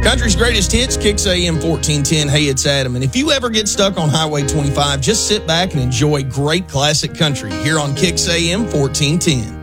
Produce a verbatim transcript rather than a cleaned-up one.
Country's greatest hits, Kicks A M fourteen ten. Hey, it's Adam. And if you ever get stuck on Highway twenty-five, just sit back and enjoy great classic country here on Kicks A M fourteen ten.